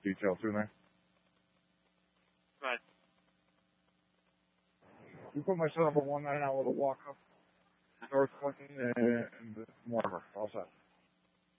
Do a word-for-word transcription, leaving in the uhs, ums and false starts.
detail too, man. Right. You put my son up on one night out with a walk up, North Clinton and Mortimer. All set.